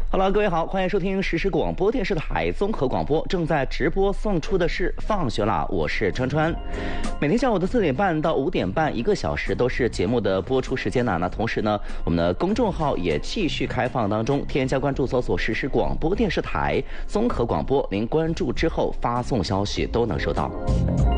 好了，各位好，欢迎收听实时广播电视台综合广播，正在直播送出的是放学啦，我是川川。每天下午的4点半到5点半，1个小时都是节目的播出时间呢。那同时呢，我们的公众号也继续开放当中，添加关注搜索实时广播电视台综合广播，您关注之后发送消息都能收到。